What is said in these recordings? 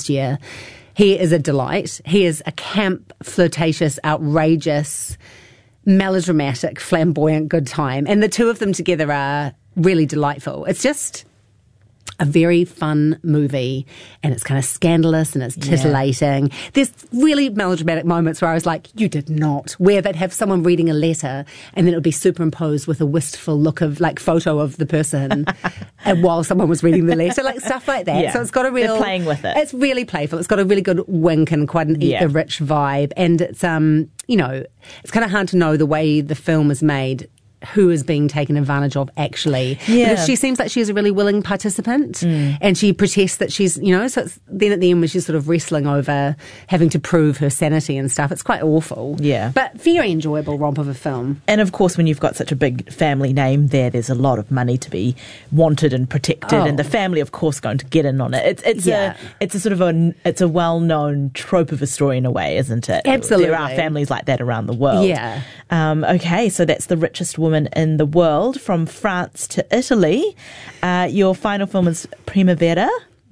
last year. He is a delight. He is a camp, flirtatious, outrageous, melodramatic, flamboyant good time. And the two of them together are really delightful. It's just a very fun movie, and it's kind of scandalous and it's titillating. There's really melodramatic moments where I was like, you did not. Where they'd have someone reading a letter and then it would be superimposed with a wistful look of like photo of the person and while someone was reading the letter, like stuff like that. Yeah. So it's got a real... They're playing with it. It's really playful. It's got a really good wink and quite an ether-rich vibe. And it's, you know, it's kind of hard to know the way the film is made who is being taken advantage of actually. Yeah. Because she seems like she's a really willing participant and she protests that she's, you know, so it's then at the end when she's sort of wrestling over having to prove her sanity and stuff, it's quite awful. Yeah. But very enjoyable romp of a film. And of course, when you've got such a big family name there's a lot of money to be wanted and protected, and the family, of course, going to get in on it. It's a sort of it's a well-known trope of a story in a way, isn't it? Absolutely. There are families like that around the world. Yeah. Okay, so that's The Richest Woman in the World, from France to Italy. Your final film is Primavera,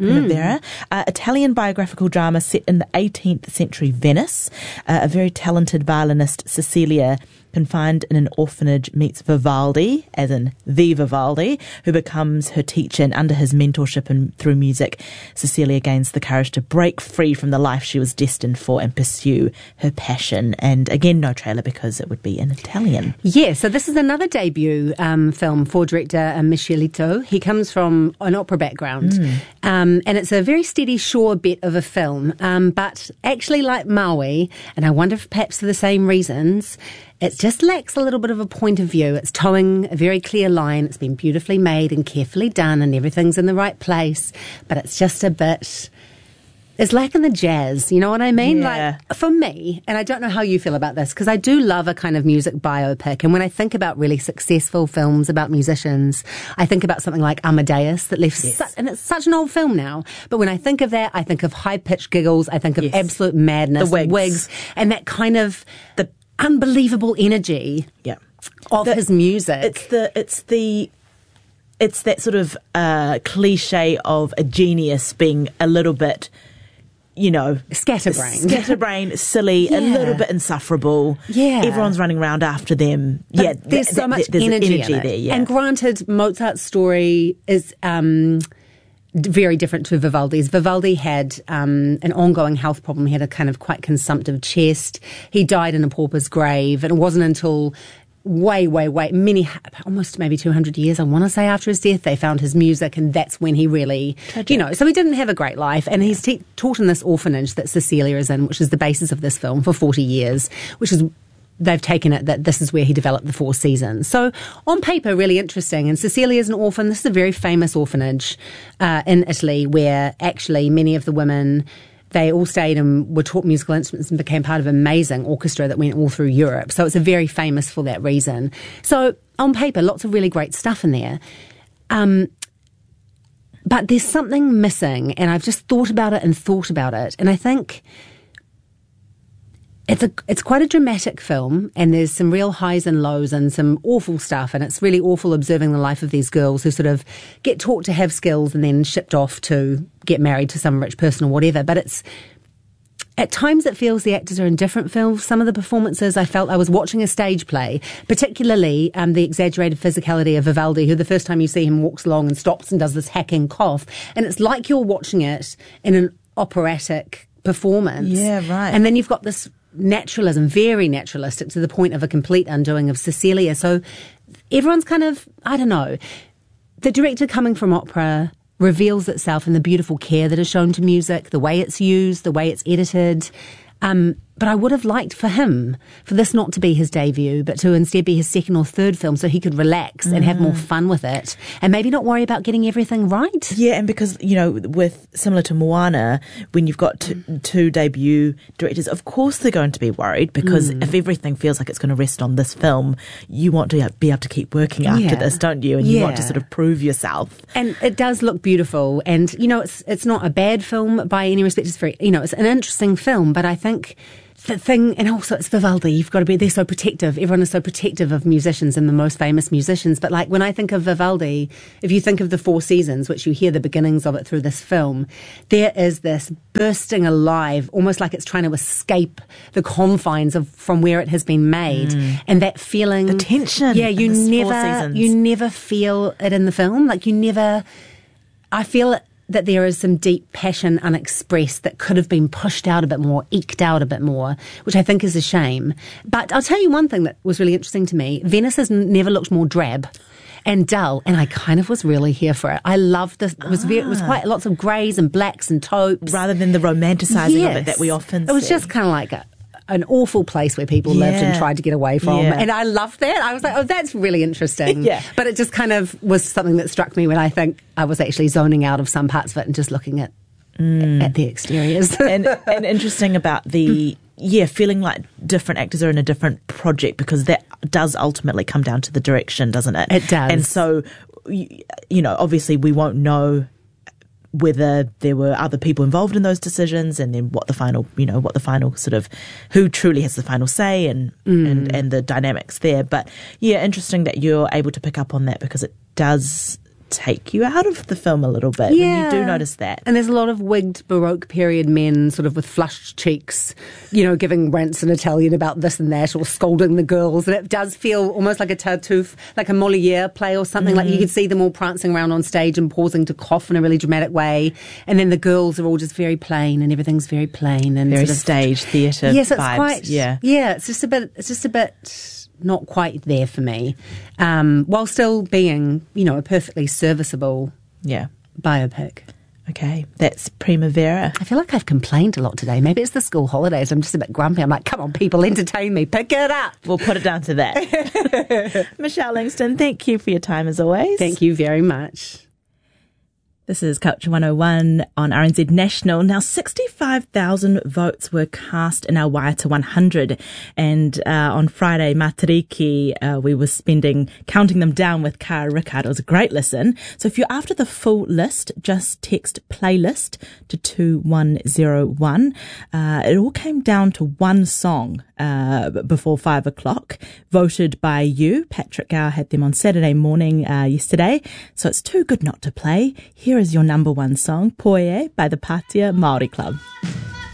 Italian biographical drama set in the 18th century Venice. A very talented violinist, Cecilia, confined in an orphanage, meets Vivaldi, as in the Vivaldi, who becomes her teacher, and under his mentorship and through music, Cecilia gains the courage to break free from the life she was destined for and pursue her passion. And again, no trailer because it would be in Italian. Yeah, so this is another debut film for director Michelito. He comes from an opera background, and it's a very steady, sure bit of a film. But actually, like Maui, and I wonder if perhaps for the same reasons, it just lacks a little bit of a point of view. It's towing a very clear line. It's been beautifully made and carefully done and everything's in the right place. But it's just a bit... It's lacking the jazz, you know what I mean? Yeah. Like, for me, and I don't know how you feel about this, because I do love a kind of music biopic. And when I think about really successful films about musicians, I think about something like Amadeus that left and it's such an old film now. But when I think of that, I think of high-pitched giggles. I think of absolute madness. The Wigs. And that kind of... the unbelievable energy of his music. It's that sort of cliche of a genius being a little bit, you know, scatterbrained, silly, a little bit insufferable. Yeah, everyone's running around after them. But there's so much energy there. Yeah. And granted, Mozart's story is very different to Vivaldi's. Vivaldi had an ongoing health problem. He had a kind of quite consumptive chest. He died in a pauper's grave, and it wasn't until almost maybe 200 years, I want to say, after his death, they found his music, and that's when he really, you know, so he didn't have a great life, and he's taught in this orphanage that Cecilia is in, which is the basis of this film, for 40 years, which is... They've taken it that this is where he developed the 4 seasons. So on paper, really interesting. And Cecilia's an orphan. This is a very famous orphanage in Italy where actually many of the women, they all stayed and were taught musical instruments and became part of an amazing orchestra that went all through Europe. So it's a very famous for that reason. So on paper, lots of really great stuff in there. But there's something missing, and I've just thought about it. And I think... It's quite a dramatic film, and there's some real highs and lows and some awful stuff, and it's really awful observing the life of these girls who sort of get taught to have skills and then shipped off to get married to some rich person or whatever. But it's... At times it feels the actors are in different films. Some of the performances, I felt I was watching a stage play, particularly the exaggerated physicality of Vivaldi, who the first time you see him walks along and stops and does this hacking cough. And it's like you're watching it in an operatic performance. Yeah, right. And then you've got this... naturalism, very naturalistic, to the point of a complete undoing of Cecilia. So everyone's kind of, I don't know, the director coming from opera reveals itself in the beautiful care that is shown to music, the way it's used, the way it's edited. But I would have liked for him, for this not to be his debut, but to instead be his second or third film, so he could relax and have more fun with it and maybe not worry about getting everything right. Yeah, and because, you know, similar to Moana, when you've got two debut directors, of course they're going to be worried, because if everything feels like it's going to rest on this film, you want to be able to keep working after this, don't you? And you want to sort of prove yourself. And it does look beautiful. And, you know, it's not a bad film by any respect. It's very, you know, it's an interesting film, but I think the thing, and also it's Vivaldi, they're so protective. Everyone is so protective of musicians and the most famous musicians. But like when I think of Vivaldi, if you think of the Four Seasons, which you hear the beginnings of it through this film, there is this bursting alive, almost like it's trying to escape the confines of from where it has been made. And that feeling, the tension. Yeah, you never feel it in the film. Like I feel that there is some deep passion unexpressed that could have been pushed out a bit more, eked out a bit more, which I think is a shame. But I'll tell you one thing that was really interesting to me. Venice has never looked more drab and dull, and I kind of was really here for it. I loved this. It was quite lots of greys and blacks and taupes. Rather than the romanticising of it that we often see. It was just kind of like an awful place where people lived and tried to get away from. Yeah. And I loved that. I was like, oh, that's really interesting. But it just kind of was something that struck me when I think I was actually zoning out of some parts of it and just looking at the exteriors. and interesting about the, feeling like different actors are in a different project, because that does ultimately come down to the direction, doesn't it? It does. And so, obviously we won't know whether there were other people involved in those decisions, and then what the final sort of, who truly has the final say and the dynamics there. But interesting that you're able to pick up on that, because it does take you out of the film a little bit when you do notice that. And there's a lot of wigged Baroque period men sort of with flushed cheeks, giving rants in Italian about this and that, or scolding the girls. And it does feel almost like a Tartuffe, like a Molière play or something. Like you could see them all prancing around on stage and pausing to cough in a really dramatic way. And then the girls are all just very plain, and everything's very plain and very sort of stage theatre. Yes, it's vibes. quite. Yeah, it's just a bit not quite there for me, while still being, a perfectly serviceable biopic. Okay, that's Primavera. I feel like I've complained a lot today. Maybe it's the school holidays. I'm just a bit grumpy. I'm like, come on, people, entertain me. Pick it up. We'll put it down to that. Michelle Langston, thank you for your time as always. Thank you very much. This is Culture 101 on RNZ National. Now, 65,000 votes were cast in our Waiata 100. And on Friday, Matariki, we were counting them down with Kara Rickard. It was a great listen. So if you're after the full list, just text playlist to 2101. It all came down to one song before 5 o'clock, voted by you. Patrick Gower had them on Saturday morning yesterday. So it's too good not to play. Here is your number one song, Poe by the Patia Māori Club.